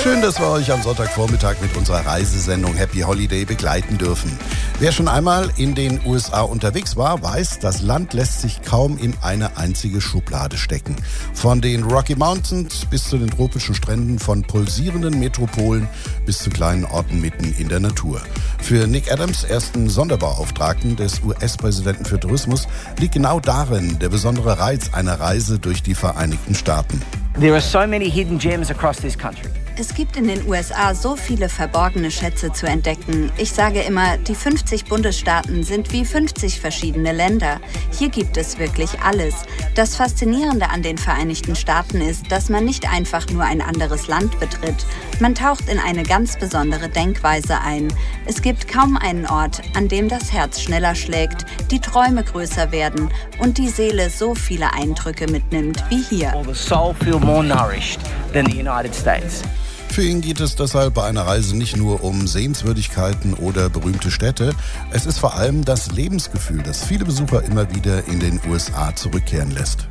Schön, dass wir euch am Sonntagvormittag mit unserer Reisesendung Happy Holiday begleiten dürfen. Wer schon einmal in den USA unterwegs war, weiß, das Land lässt sich kaum in eine einzige Schublade stecken. Von den Rocky Mountains bis zu den tropischen Stränden, von pulsierenden Metropolen bis zu kleinen Orten mitten in der Natur. Für Nick Adams, ersten Sonderbeauftragten des US-Präsidenten für Tourismus, liegt genau darin der besondere Reiz einer Reise durch die Vereinigten Staaten. There are so many hidden gems across this country. Es gibt in den USA so viele verborgene Schätze zu entdecken. Ich sage immer, die 50 Bundesstaaten sind wie 50 verschiedene Länder. Hier gibt es wirklich alles. Das Faszinierende an den Vereinigten Staaten ist, dass man nicht einfach nur ein anderes Land betritt. Man taucht in eine ganz besondere Denkweise ein. Es gibt kaum einen Ort, an dem das Herz schneller schlägt, die Träume größer werden und die Seele so viele Eindrücke mitnimmt wie hier. Or the soul feel more nourished than the United States. Für ihn geht es deshalb bei einer Reise nicht nur um Sehenswürdigkeiten oder berühmte Städte. Es ist vor allem das Lebensgefühl, das viele Besucher immer wieder in den USA zurückkehren lässt.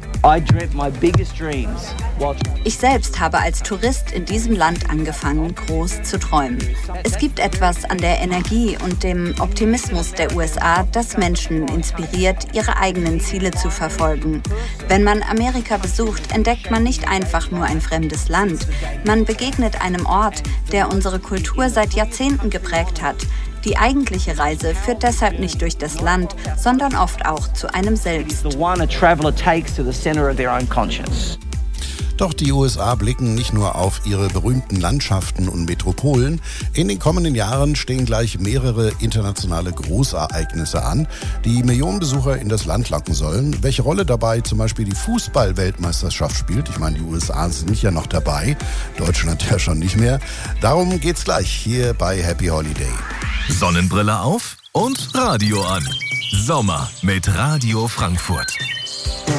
Ich selbst habe als Tourist in diesem Land angefangen, groß zu träumen. Es gibt etwas an der Energie und dem Optimismus der USA, das Menschen inspiriert, ihre eigenen Ziele zu verfolgen. Wenn man Amerika besucht, entdeckt man nicht einfach nur ein fremdes Land. Man begegnet einem Ort, der unsere Kultur seit Jahrzehnten geprägt hat. Die eigentliche Reise führt deshalb nicht durch das Land, sondern oft auch zu einem selbst. Doch die USA blicken nicht nur auf ihre berühmten Landschaften und Metropolen. In den kommenden Jahren stehen gleich mehrere internationale Großereignisse an, die Millionen Besucher in das Land locken sollen. Welche Rolle dabei zum Beispiel die Fußball-Weltmeisterschaft spielt, ich meine, die USA sind ja noch dabei, Deutschland ja schon nicht mehr. Darum geht's gleich hier bei Happy Holiday. Sonnenbrille auf und Radio an. Sommer mit Radio Frankfurt.